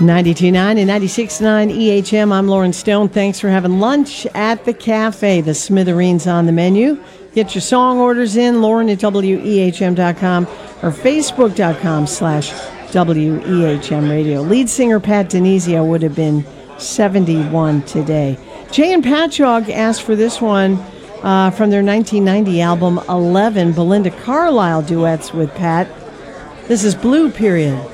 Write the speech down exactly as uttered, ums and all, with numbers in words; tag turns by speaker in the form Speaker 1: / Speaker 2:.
Speaker 1: ninety-two point nine and ninety-six point nine E H M. I'm Lauren Stone. Thanks for having lunch at the cafe. The Smithereens on the menu. Get your song orders in, Lauren at W E H M dot com or Facebook.com slash W E H M radio. Lead singer Pat Denizio would have been seventy-one today. Jay and Patchogue asked for this one uh, from their nineteen ninety album eleven, Belinda Carlisle duets with Pat. This is Blue Period.